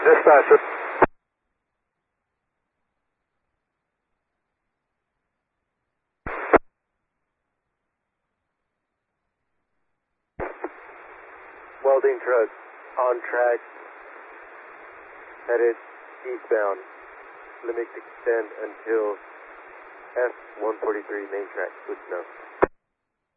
Dispatcher. Welding truck on track, headed eastbound. Limit extend until F-143 main track with snow.